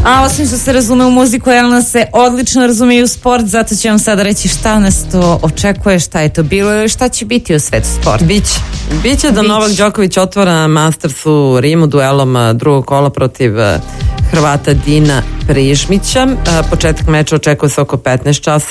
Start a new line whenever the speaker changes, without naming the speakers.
A osim što se razume u muziku, Jelena se odlično razume i u sport, zato ću vam sada reći šta nas to očekuje, šta je to bilo ili šta će biti u svetu sporta.
Biće da Novak Đoković otvara Masters u Rimu duelom drugog kola protiv Hrvata Dina Prižmića. Početak meča očekuje se oko 15 časova.